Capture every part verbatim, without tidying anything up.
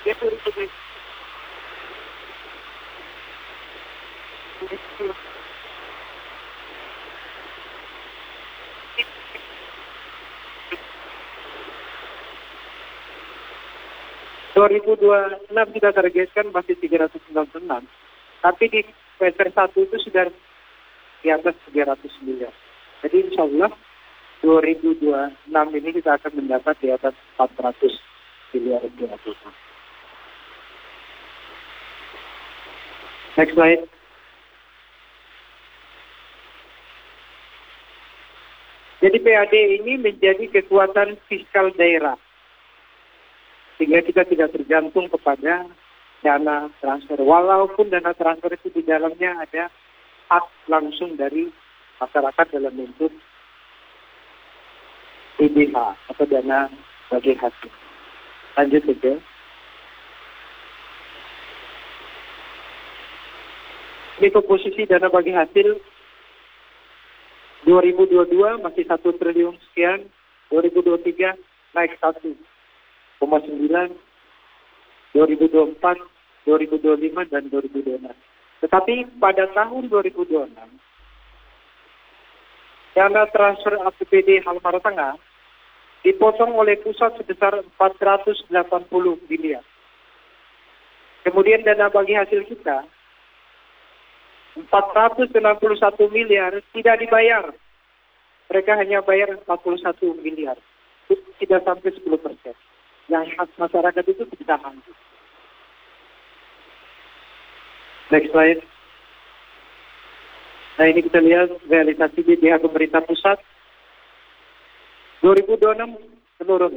Itu itu. dua ribu dua puluh enam kita targetkan masih tiga ratus sembilan puluh enam, tapi di semester satu itu sudah di atas tiga ratus miliar. Jadi insya Allah dua ribu dua puluh enam ini kita akan mendapat di atas empat ratus miliar rupiah. Next slide. Jadi P A D ini menjadi kekuatan fiskal daerah, sehingga kita tidak tergantung kepada dana transfer. Walaupun dana transfer itu di dalamnya ada hak langsung dari masyarakat dalam bentuk D B H atau dana bagi hasil. Lanjut saja. Ini komposisi dana bagi hasil dua ribu dua puluh dua masih satu triliun sekian, dua ribu dua puluh tiga naik satu koma sembilan, dua ribu dua puluh empat, dua ribu dua puluh lima, dan dua ribu dua puluh enam. Tetapi pada tahun dua ribu dua puluh enam, dana transfer A P B D Halmara Tengah dipotong oleh pusat sebesar empat ratus delapan puluh miliar. Kemudian dana bagi hasil kita empat ratus enam puluh satu miliar tidak dibayar. Mereka hanya bayar empat puluh satu miliar. Itu tidak sampai sepuluh persen. Yang hak masyarakat itu ditahan. Next slide. Nah, ini kita lihat realisasi B D H pemerintah pusat dua ribu dua puluh enam menurun.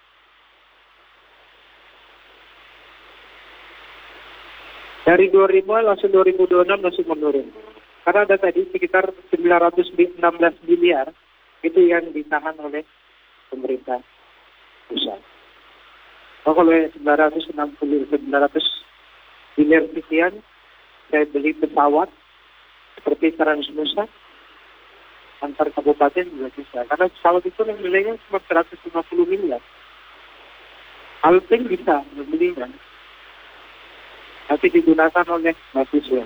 Dari dua ribu langsung dua ribu dua puluh enam langsung menurun. Karena ada tadi sekitar sembilan ratus enam belas miliar itu yang ditahan oleh pemerintah pusat. Oh, kalau sembilan ratus enam puluh sembilan ratus miliar sekian, saya beli pesawat seperti Transnusa antar kabupaten juga bisa. Karena pesawat itu nilainya cuma seratus lima puluh miliar. Alpeng bisa membelinya, tapi digunakan oleh mahasiswa.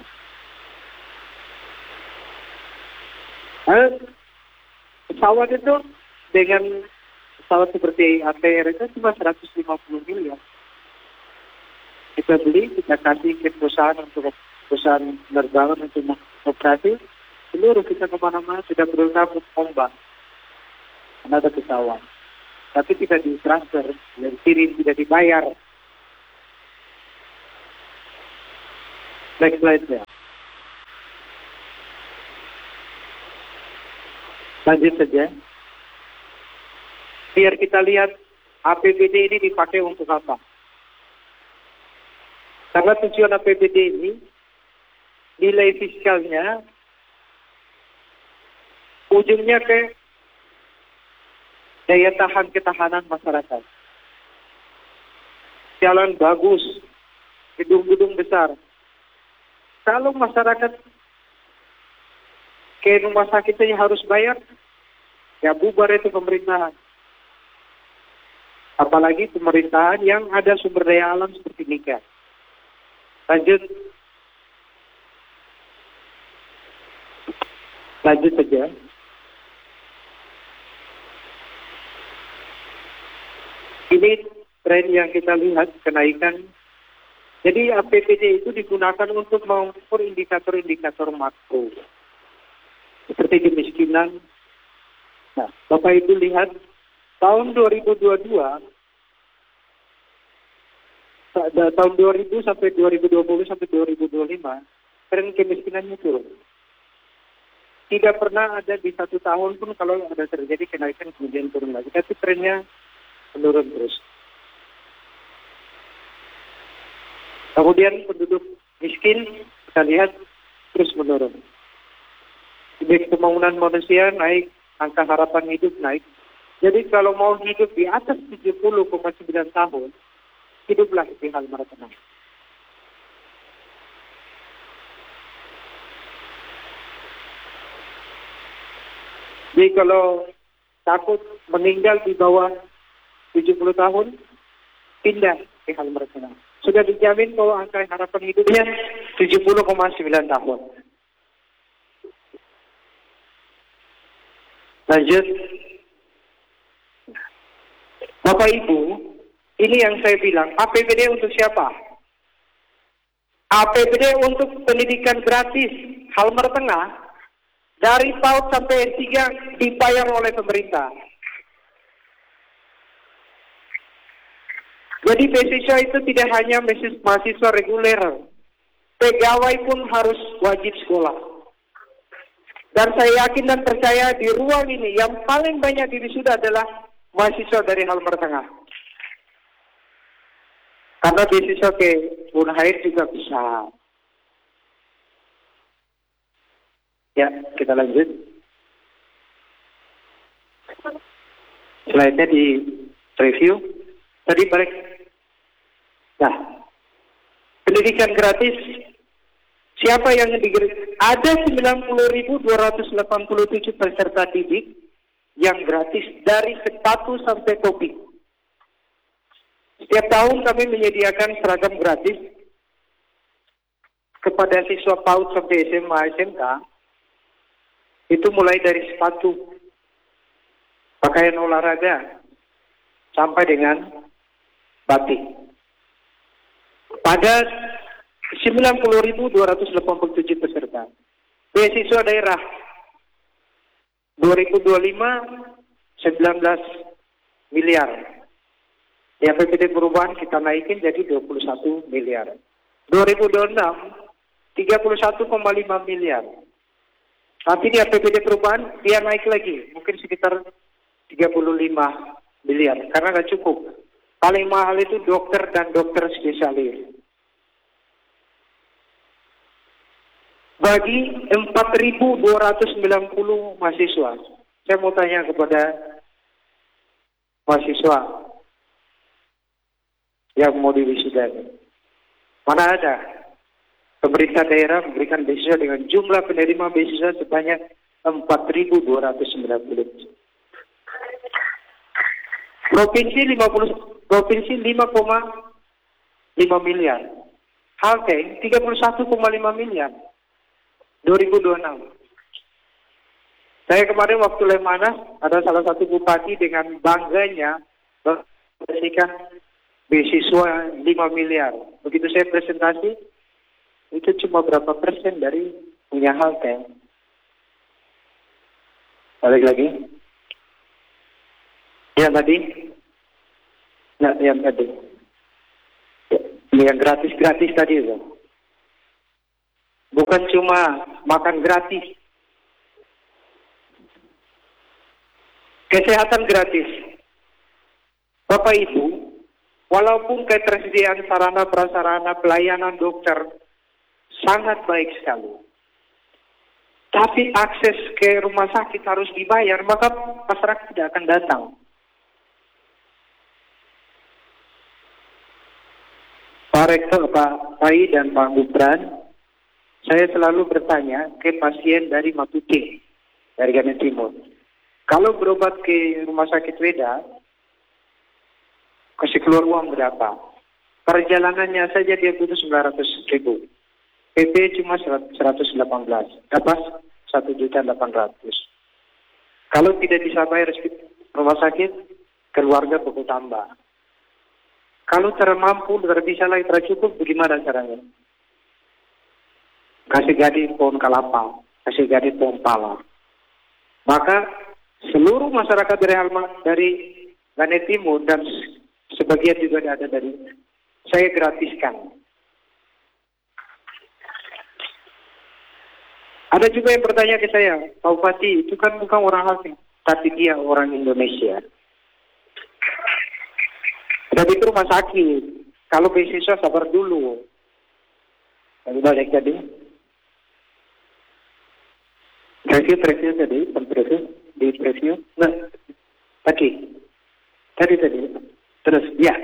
Nah, pesawat itu dengan pesawat seperti A T R itu cuma seratus lima puluh miliar. Kita beli, kita kasih ke perusahaan untuk perusahaan penerbangan untuk operasi, seluruh kita kemana-mana tidak perlu takut ombak. Karena ada pesawat. Tapi tidak ditransfer, dan kirim tidak dibayar. Next slide ya. Lanjut saja. Biar kita lihat A P B D ini dipakai untuk apa. Karena tujuan A P B D ini, nilai fiskalnya ujungnya ke daya tahan ketahanan masyarakat. Jalan bagus, gedung-gedung besar. Kalau masyarakat ke rumah sakitnya harus bayar, ya bubar itu pemerintahan. Apalagi pemerintahan yang ada sumber daya alam seperti nikel. Lanjut. Lanjut saja. Ini tren yang kita lihat kenaikan. Jadi A P B D itu digunakan untuk mengukur indikator-indikator makro. Seperti kemiskinan. Nah, Bapak Ibu lihat, tahun dua ribu dua puluh dua, tahun dua ribu sampai dua ribu dua puluh sampai dua ribu dua puluh lima, tren kemiskinannya turun. Tidak pernah ada di satu tahun pun kalau ada terjadi kenaikan kemudian turun lagi. Tapi trennya menurun terus. Kemudian penduduk miskin kita lihat terus menurun. Indeks pembangunan manusia naik, angka harapan hidup naik. Jadi kalau mau hidup di atas tujuh puluh koma sembilan tahun, hiduplah di Halmara Tengah. Jadi kalau takut meninggal di bawah tujuh puluh tahun, pindah ke Halmara Tengah. sudah dijamin bahwa angka harapan hidupnya tujuh puluh koma sembilan tahun. Lanjut. Bapak Ibu, ini yang saya bilang, A P B D untuk siapa? A P B D untuk pendidikan gratis Halmer Tengah dari PAUD sampai S tiga dibayar oleh pemerintah. Jadi beasiswa itu tidak hanya mahasiswa reguler, pegawai pun harus wajib sekolah. Dan saya yakin dan percaya di ruang ini yang paling banyak diwisuda adalah mahasiswa dari Halmer Tengah. Karena beasiswa ke Unhair juga bisa. Ya, kita lanjut. Slide-nya di review. Tadi balik. Nah, pendidikan gratis. Siapa yang diberi? Ada sembilan puluh ribu dua ratus delapan puluh tujuh peserta didik yang gratis dari sepatu sampai topi. Setiap tahun kami menyediakan seragam gratis kepada siswa PAUD sampai S M A S M K. Itu mulai dari sepatu, pakaian olahraga, sampai dengan batik. Pada sembilan puluh ribu dua ratus delapan puluh tujuh peserta. Beasiswa daerah dua ribu dua puluh lima sembilan belas miliar. Di A P B D perubahan kita naikin jadi dua puluh satu miliar. dua ribu dua puluh enam tiga puluh satu koma lima miliar. Nanti di A P B D perubahan dia naik lagi, mungkin sekitar tiga puluh lima miliar karena nggak cukup. Paling mahal itu dokter dan dokter spesialis. Bagi empat ribu dua ratus sembilan puluh mahasiswa, saya mau tanya kepada mahasiswa yang mau diwisuda. Mana ada pemerintah daerah memberikan beasiswa dengan jumlah penerima beasiswa sebanyak empat ribu dua ratus sembilan puluh. Provinsi lima puluh, provinsi lima koma lima miliar. Halteng tiga puluh satu koma lima miliar. dua ribu dua puluh enam. Saya kemarin waktu Lemanas ada salah satu bupati dengan bangganya memberikan beasiswa lima miliar. Begitu saya presentasi, itu cuma berapa persen dari punya Halteng. Balik lagi. Yang tadi? Nah, yang tadi. Yang gratis-gratis tadi itu. Bukan cuma makan gratis. Kesehatan gratis. Bapak Ibu, walaupun ketersediaan sarana prasarana pelayanan dokter sangat baik sekali, tapi akses ke rumah sakit harus dibayar, maka masyarakat tidak akan datang. Pak Rektor, Pak Pai dan Pak Gubran, saya selalu bertanya ke pasien dari Maputi, dari Ganen Timur. Kalau berobat ke rumah sakit Weda, kasih keluar uang berapa? Perjalanannya saja dia butuh sembilan ratus ribu. P P cuma seratus delapan belas. Dapat satu juta delapan ratus. Kalau tidak bisa bayar rumah sakit, keluarga perlu tambah. Kalau termampu, terbisa lagi, tercukup, bagaimana caranya? Kasih gadi pohon kelapa, kasih gadi pohon pala. Maka seluruh masyarakat dari Halma, dari Ganen Timur dan sebagian juga ada dari saya gratiskan. Ada juga yang bertanya ke saya, Pak Bupati, itu kan bukan orang Halteng, tapi dia orang Indonesia. Dan itu rumah sakit. Kalau beasiswa sabar dulu. Lalu balik tadi. Preview, preview tadi, preview, di preview. Nah, tadi, tadi tadi, terus, ya.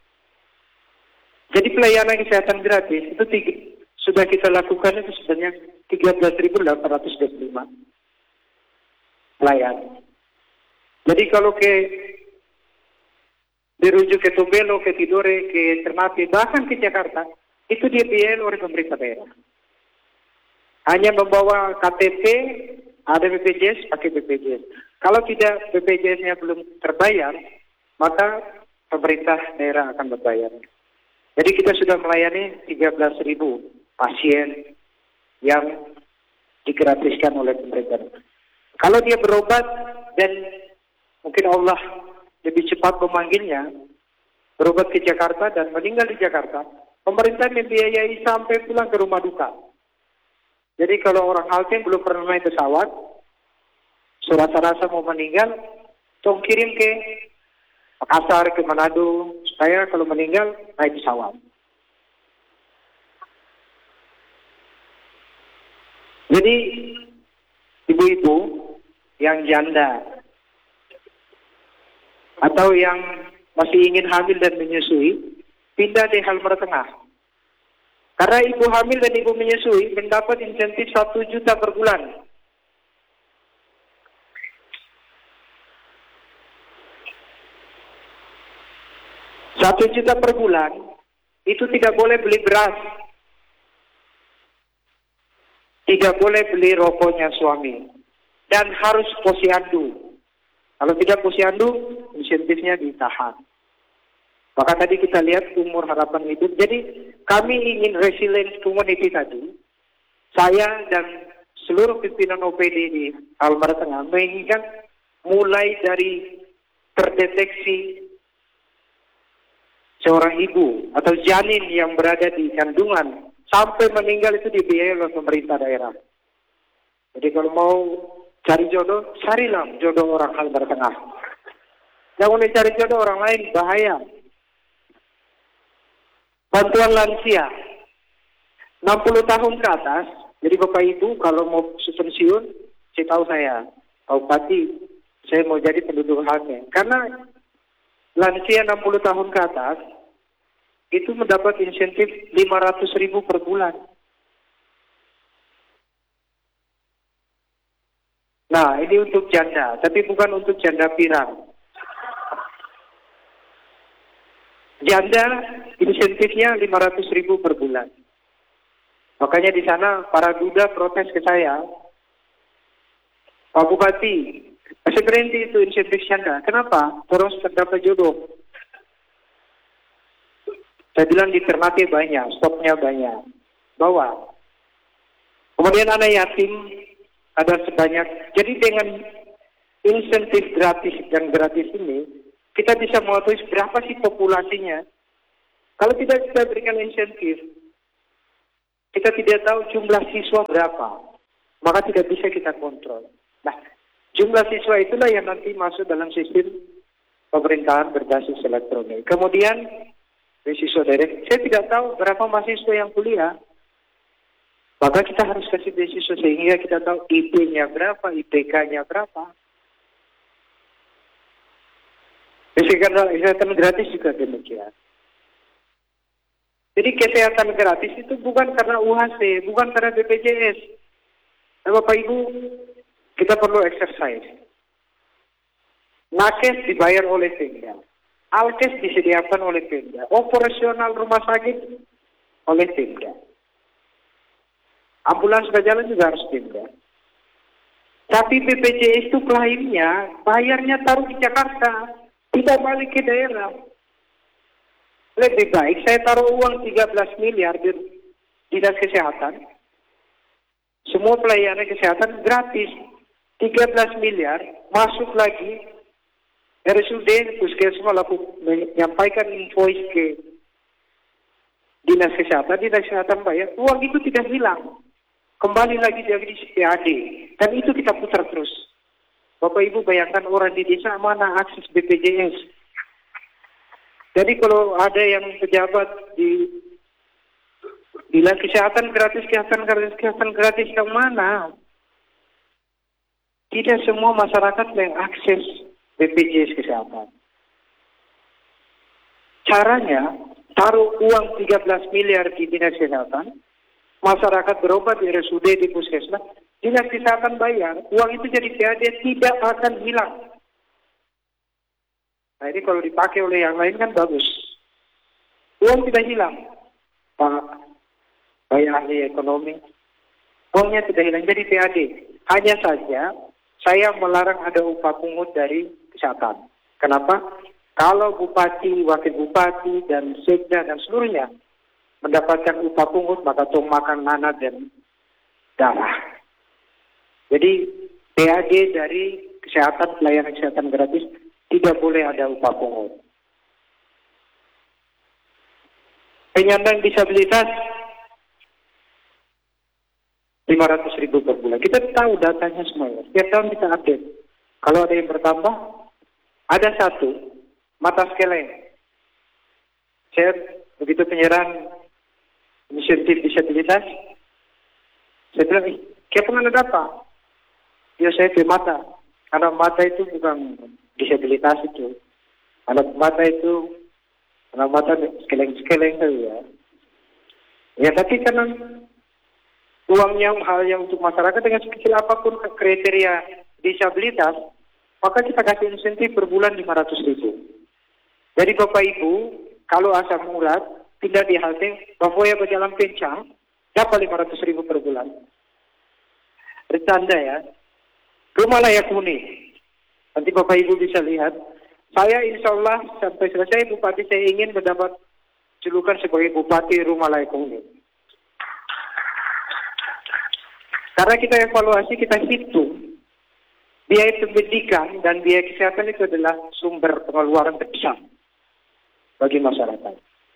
Jadi pelayanan kesehatan gratis itu tiga, sudah kita lakukan itu sebanyak tiga belas ribu delapan ratus dua puluh lima pelayan. Jadi kalau ke dirujuk ke Tobelo, ke Tidore, ke Ternate, bahkan ke Jakarta, itu dibiayai oleh pemerintah daerah. Hanya membawa K T P, ada B P J S, pakai B P J S. Kalau tidak B P J S-nya belum terbayar, maka pemerintah daerah akan berbayar. Jadi kita sudah melayani tiga belas ribu pasien yang digratiskan oleh pemerintah. Kalau dia berobat dan mungkin Allah lebih cepat memanggilnya, berobat ke Jakarta dan meninggal di Jakarta, pemerintah membiayai sampai pulang ke rumah duka. Jadi kalau orang Alten belum pernah naik pesawat, serasa-rasa mau meninggal, tolong kirim ke Makassar, ke Manado, supaya kalau meninggal naik pesawat. Jadi ibu-ibu yang janda atau yang masih ingin hamil dan menyusui, pindah di Halmara Tengah. Karena ibu hamil dan ibu menyusui mendapat insentif satu juta per bulan. Satu juta per bulan, itu tidak boleh beli beras. Tidak boleh beli rokoknya suami. Dan harus posyandu. Kalau tidak posyandu, insentifnya ditahan. Maka tadi kita lihat umur harapan hidup. Jadi kami ingin resilient community tadi. Saya dan seluruh pimpinan O P D di Halmara Tengah menginginkan mulai dari terdeteksi seorang ibu atau janin yang berada di kandungan sampai meninggal itu dibiayai oleh pemerintah daerah. Jadi kalau mau cari jodoh, carilah jodoh orang Halmara Tengah. Jangan cari jodoh orang lain, bahaya. Bantuan lansia enam puluh tahun ke atas. Jadi Bapak Ibu kalau mau pensiun, saya tahu saya, Pak Bupati, saya mau jadi penduduk Halmara. Karena lansia enam puluh tahun ke atas itu mendapat insentif lima ratus ribu per bulan. Nah, ini untuk janda, tapi bukan untuk janda pirang. Janda insentifnya lima ratus ribu per bulan. Makanya di sana para duda protes ke saya, Pak Bupati, masih berhenti itu insentif janda. Kenapa? Terus terdapat jodoh. Saya bilang di Ternate banyak, stoknya banyak. Bawa. Kemudian anak yatim ada sebanyak. Jadi dengan insentif gratis dan gratis ini, kita bisa mengetahui berapa sih populasinya. Kalau tidak kita berikan insentif, kita tidak tahu jumlah siswa berapa. Maka tidak bisa kita kontrol. Nah, jumlah siswa itulah yang nanti masuk dalam sistem pemerintahan berbasis elektronik. Kemudian, beasiswa direct, saya tidak tahu berapa mahasiswa yang kuliah. Maka kita harus kasih beasiswa sehingga kita tahu I P-nya berapa, I P K-nya berapa. Kesehatan gratis juga demikian. Jadi kesehatan gratis itu bukan karena U H C, bukan karena B P J S. Nah, Bapak Ibu, kita perlu exercise. Nakes dibayar oleh Pemda. Alkes disediakan oleh Pemda. Operasional rumah sakit oleh Pemda. Ambulans berjalan juga harus Pemda. Tapi B P J S itu klaimnya, bayarnya taruh di Jakarta. Tidak balik ke daerah. Lebih baik saya taruh uang tiga belas miliar di dinas kesehatan. Semua pelayanan kesehatan gratis. tiga belas miliar masuk lagi. R S U D puskesmas laku menyampaikan invoice ke dinas kesehatan. Dinas kesehatan bayar. Uang itu tidak hilang. Kembali lagi jadi P A D. Dan itu kita putar terus. Bapak Ibu bayangkan orang di desa mana akses B P J S. Jadi kalau ada yang pejabat di bilang kesehatan gratis, kesehatan gratis, kesehatan gratis yang mana? Tidak semua masyarakat yang akses B P J S kesehatan. Caranya, taruh uang tiga belas miliar di dinas kesehatan, masyarakat berobat di R S U D, di puskesmas, dinas kesehatan bayar, uang itu jadi P A D tidak akan hilang. Nah ini kalau dipakai oleh yang lain kan bagus. Uang tidak hilang, Pak Bayi ahli ekonomi. Uangnya tidak hilang, jadi P A D. Hanya saja saya melarang ada upah pungut dari kesehatan. Kenapa? Kalau bupati, wakil bupati, dan sekda dan seluruhnya mendapatkan upah pungut, maka tong makan nanah dan darah. Jadi P A D dari kesehatan, pelayanan kesehatan gratis, tidak boleh ada upah pungut. Penyandang disabilitas lima ratus ribu per bulan. Kita tahu datanya semuanya. Setiap tahun kita update. Kalau ada yang bertambah, ada satu, mata skeleng. Saya begitu penyerahan insentif disabilitas, saya bilang, eh, kayak pengen ada apa? Ya saya ke mata. Karena mata itu bukan disabilitas itu. Anak mata itu, anak mata skeleng-skeleng saja ya. Ya tapi karena uangnya hal yang untuk masyarakat dengan sekecil apapun kriteria disabilitas, maka kita kasih insentif per bulan lima ratus ribu. Jadi Bapak Ibu, kalau asam urat, pindah di halte, Bapak ya berjalan pincang, dapat lima ratus ribu per bulan. Bertanda ya, rumah layak huni. Nanti Bapak Ibu bisa lihat, saya insya Allah sampai selesai Bupati saya ingin mendapat julukan sebagai Bupati Rumah Layak Huni. Karena kita evaluasi, kita hitung biaya pendidikan dan biaya kesehatan itu adalah sumber pengeluaran terbesar bagi masyarakat.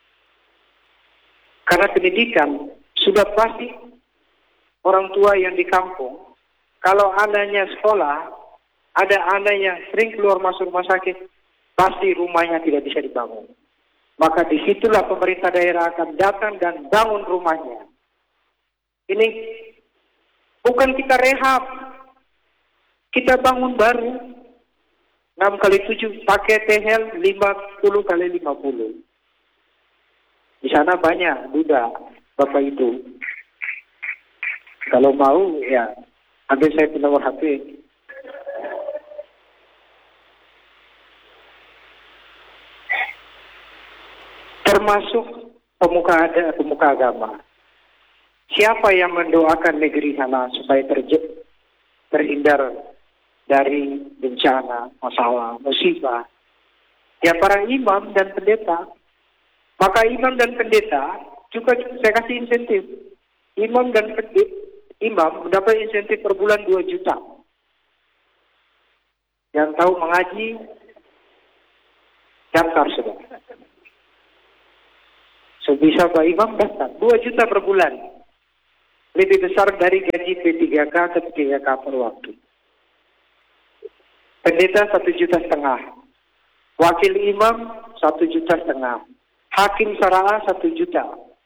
Karena pendidikan sudah pasti orang tua yang di kampung, kalau anaknya sekolah, ada anak yang sering keluar masuk rumah sakit, pasti rumahnya tidak bisa dibangun. Maka disitulah pemerintah daerah akan datang dan bangun rumahnya. Ini bukan kita rehab, kita bangun baru. enam kali tujuh pakai tehel lima puluh kali lima puluh. Di sana banyak duda Bapak itu. Kalau mau ya ambil saya nomor H P. Termasuk pemuka ada pemuka agama. Siapa yang mendoakan negeri sana supaya terje, terhindar dari bencana, masalah, musibah? Ya para imam dan pendeta. Maka imam dan pendeta juga saya kasih insentif. Imam dan pendeta, imam mendapat insentif per bulan dua juta. Yang tahu mengaji, daftar sudah. So, bisa Pak Imam daftar dua juta per bulan. Lebih besar dari gaji P tiga K ke P tiga K per waktu. Pendeta satu juta setengah. Wakil imam satu juta setengah. Hakim syariah satu juta.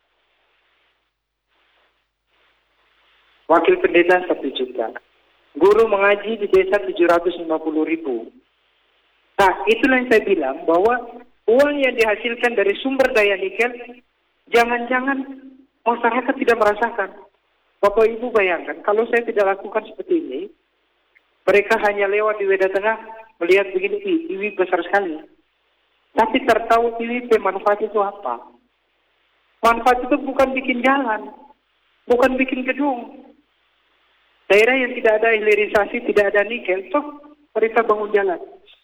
Wakil pendeta satu juta. Guru mengaji di desa tujuh ratus lima puluh ribu. Nah, itulah yang saya bilang bahwa uang yang dihasilkan dari sumber daya nikel, jangan-jangan masyarakat tidak merasakan. Bapak Ibu bayangkan, kalau saya tidak lakukan seperti ini, mereka hanya lewat di Weda Tengah, melihat begini, I W I besar sekali. Tapi tertahu I W I manfaat itu apa? Manfaat itu bukan bikin jalan, bukan bikin gedung. Daerah yang tidak ada hilirisasi, tidak ada nikel, toh mereka bangun jalan.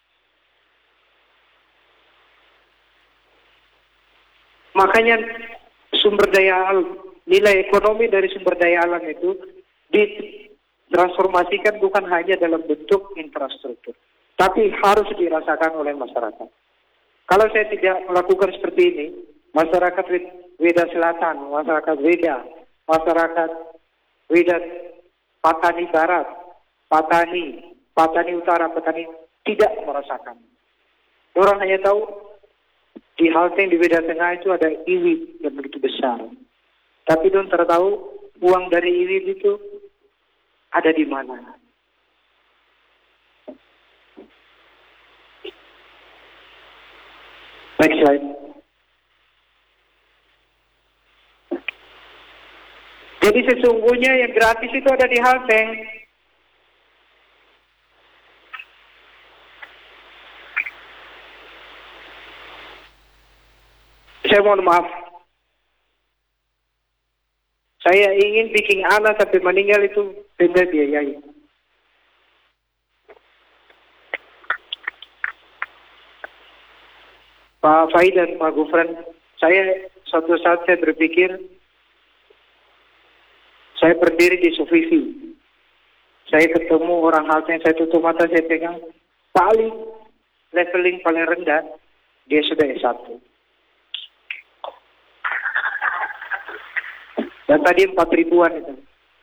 Makanya sumber daya alam, nilai ekonomi dari sumber daya alam itu ditransformasikan bukan hanya dalam bentuk infrastruktur, tapi harus dirasakan oleh masyarakat. Kalau saya tidak melakukan seperti ini, masyarakat Weda Selatan, masyarakat Weda, masyarakat Weda Patani Barat, Patani, Patani Utara, Patani tidak merasakan. Orang hanya tahu di halte di Weda Tengah itu ada I W I yang begitu besar. Tapi don tertahu uang dari I W I itu ada di mana. Next slide. Jadi sesungguhnya yang gratis itu ada di halte. Saya mohon maaf. Saya ingin bikin anak sampai meninggal itu benda biayai. Pak Fai dan Pak Gufran, saya suatu saat saya berpikir, saya berdiri di Sufifi. Saya ketemu orang halten, saya tutup mata, saya pegang paling leveling paling rendah, dia sudah S satu. Dan tadi empat ribuan itu.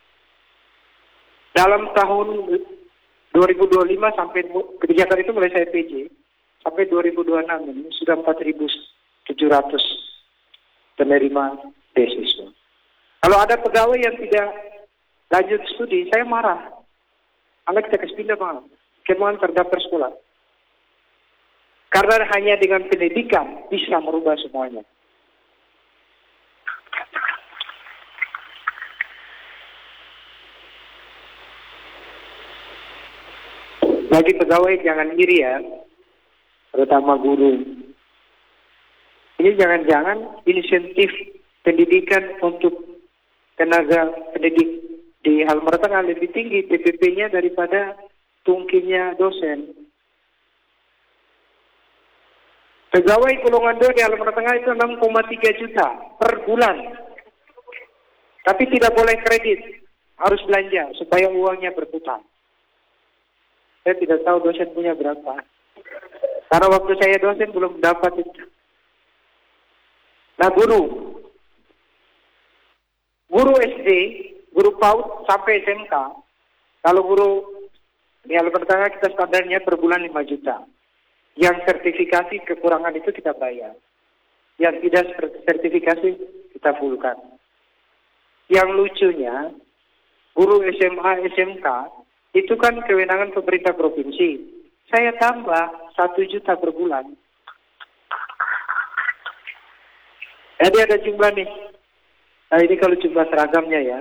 Dalam tahun dua ribu dua puluh lima sampai kebijakan itu mulai saya P J, sampai dua ribu dua puluh enam ini sudah empat ribu tujuh ratus penerima beasiswa. Kalau ada pegawai yang tidak lanjut studi, saya marah. Anak kita kasih pindah bang, kemauan terdaftar sekolah. Karena hanya dengan pendidikan bisa merubah semuanya. Bagi pegawai jangan iri ya, terutama guru. Ini jangan-jangan insentif pendidikan untuk tenaga pendidik di Halmara Tengah lebih tinggi P P P-nya daripada tungkinya dosen. Pegawai golongan dua di Halmara Tengah itu enam koma tiga juta per bulan. Tapi tidak boleh kredit, harus belanja supaya uangnya berputar. Saya tidak tahu dosen punya berapa. Karena waktu saya dosen belum dapat itu. Nah guru, guru S D, guru PAUD sampai S M K, kalau guru di Halmara Tengah kita standarnya per bulan lima juta. Yang sertifikasi kekurangan itu kita bayar. Yang tidak sertifikasi kita fullkan. Yang lucunya, guru S M A, S M K, itu kan kewenangan pemerintah provinsi. Saya tambah satu juta per bulan. Jadi ada jumlah nih. Nah ini kalau jumlah seragamnya ya.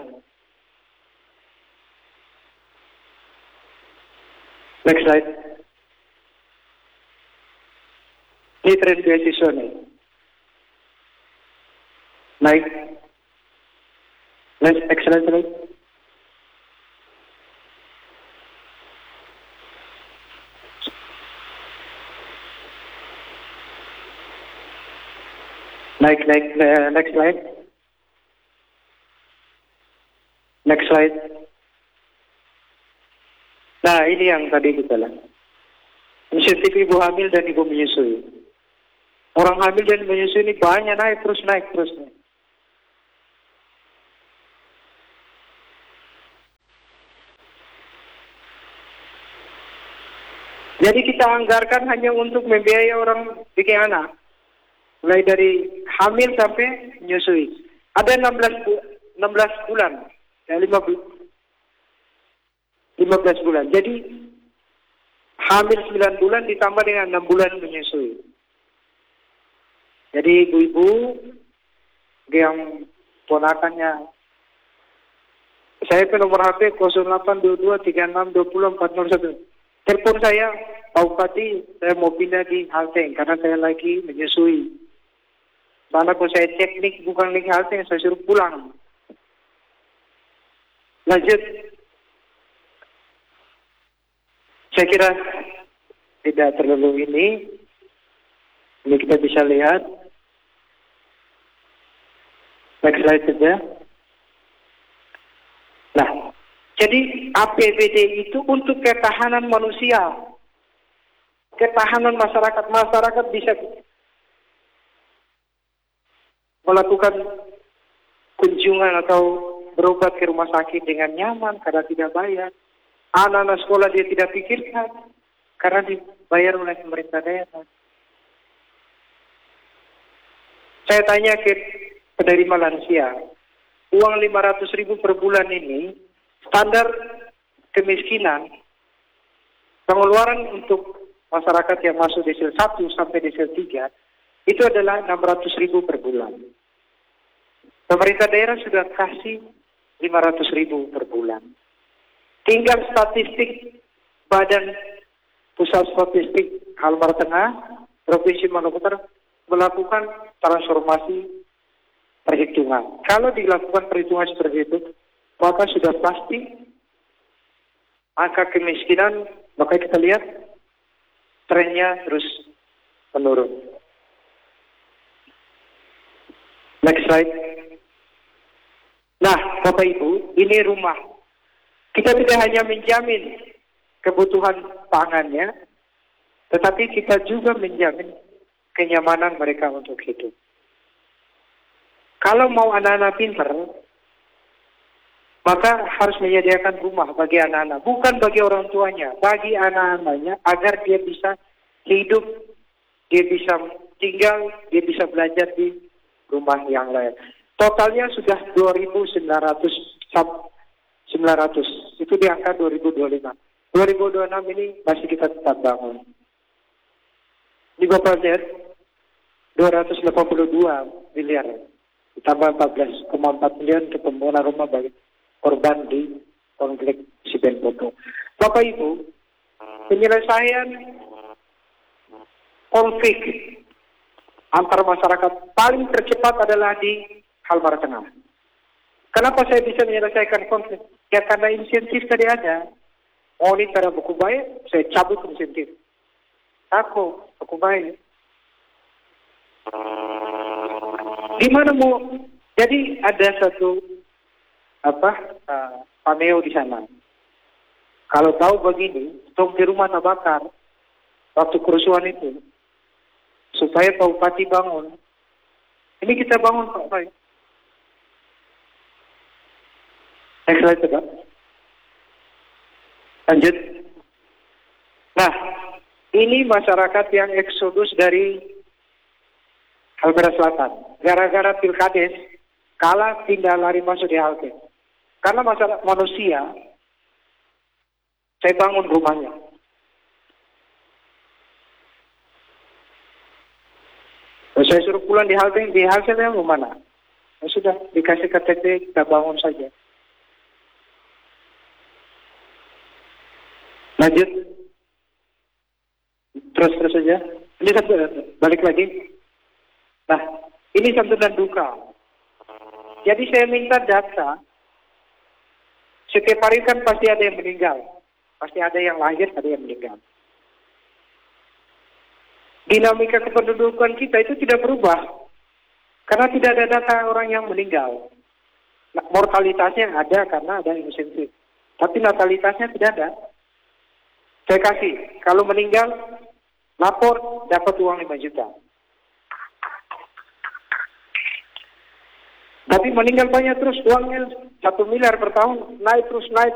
Next slide. Ini tren beasiswa nih. Naik. Next, excellent slide. Naik, naik, uh, next slide. Next slide. Nah, ini yang tadi kita lihat. Insentif ibu hamil dan ibu menyusui. Orang hamil dan menyusui ini banyak naik terus, naik terus. Naik. Jadi kita anggarkan hanya untuk membiayai orang bikin anak. Mulai dari hamil sampai menyusui. Ada enam belas, enam belas bulan. Ya, lima belas bulan. Jadi, hamil sembilan bulan ditambah dengan enam bulan menyusui. Jadi, ibu-ibu yang ponakannya. Saya ke nomor H P nol delapan dua dua tiga enam dua nol empat nol satu. Telepon saya, Pak Bupati, saya mau pindah di Halteng karena saya lagi menyusui. Karena kalau saya cek nih, bukan link halte, saya suruh pulang. Lanjut. Saya kira tidak terlalu ini. Ini kita bisa lihat. Next slide saja. Nah, jadi A P B D itu untuk ketahanan manusia. Ketahanan masyarakat. Masyarakat bisa melakukan kunjungan atau berobat ke rumah sakit dengan nyaman karena tidak bayar. Anak-anak sekolah dia tidak pikirkan karena dibayar oleh pemerintah daerah. Saya tanya ke penerima lansia, uang lima ratus ribu per bulan ini, standar kemiskinan, pengeluaran untuk masyarakat yang masuk desil satu sampai desil tiga, itu adalah enam ratus ribu per bulan. Pemerintah daerah sudah kasih lima ratus ribu per bulan. Tinggal statistik Badan Pusat Statistik Halmara Tengah, Provinsi Maluku Utara, melakukan transformasi perhitungan. Kalau dilakukan perhitungan seperti itu, maka sudah pasti angka kemiskinan, maka kita lihat trennya terus menurun. Next slide. Nah, Bapak Ibu, ini rumah. Kita tidak hanya menjamin kebutuhan pangannya, tetapi kita juga menjamin kenyamanan mereka untuk hidup. Kalau mau anak-anak pintar, maka harus menyediakan rumah bagi anak-anak. Bukan bagi orang tuanya, bagi anak-anaknya, agar dia bisa hidup, dia bisa tinggal, dia bisa belajar di rumah yang lain. Totalnya sudah dua ribu sembilan ratus. Itu di angka dua ribu dua puluh lima. dua ribu dua puluh enam ini masih kita tetap bangun. Di Bapak lihat, dua ratus delapan puluh dua miliar. Ditambah empat belas koma empat miliar untuk pembangunan rumah bagi korban di konflik Siben Boto. Bapak Ibu, penyelesaian konflik antar masyarakat paling tercepat adalah di Halmara Tengah. Kenapa saya bisa menyelesaikan konflik? Ya karena insentif tadi ada. Oh ini cara buku baik, saya cabut insentif. Aku, buku baik. Gimana mau? Jadi ada satu apa uh, pameo di sana. Kalau tahu begini, tong di rumah terbakar waktu kerusuhan itu, supaya Pak Bupati bangun. Ini kita bangun Pak Baik. Next slide, Pak. Lanjut. Nah, ini masyarakat yang eksodus dari Halmara Selatan. Gara-gara Pilkades, kalah pindah lari masuk di Halte. Karena masalah manusia, saya bangun rumahnya. Saya suruh pulang di Halte, di Halte yang mana? Ya sudah, dikasih K T P, kita bangun saja. Lanjut. Terus-terus saja. Ini satu, balik lagi. Nah, ini santunan duka. Jadi saya minta data. Setiap hari kan pasti ada yang meninggal. Pasti ada yang lahir, ada yang meninggal. Dinamika kependudukan kita itu tidak berubah. Karena tidak ada data orang yang meninggal. Nah, mortalitasnya ada karena ada insentif. Tapi natalitasnya tidak ada. Saya kasih, kalau meninggal, lapor, dapat uang lima juta. Tapi meninggal banyak terus, uangnya satu miliar per tahun, naik terus naik.